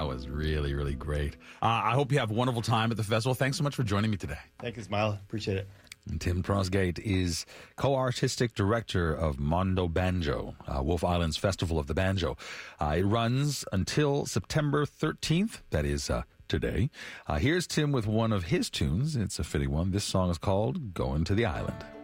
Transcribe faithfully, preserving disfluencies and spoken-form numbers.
That was really, really great. Uh, I hope you have a wonderful time at the festival. Thanks so much for joining me today. Thank you, Smile. Appreciate it. And Tim Prosgate is co-artistic director of Mondo Banjo, uh, Wolf Island's Festival of the Banjo. Uh, it runs until September thirteenth. That is uh, today. Uh, here's Tim with one of his tunes. It's a fitting one. This song is called Going to the Island.